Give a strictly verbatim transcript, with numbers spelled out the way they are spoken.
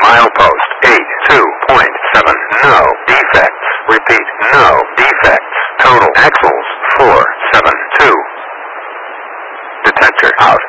Milepost eight two point seven. No defects. Repeat, no defects. Total axles four seven two. Detector out.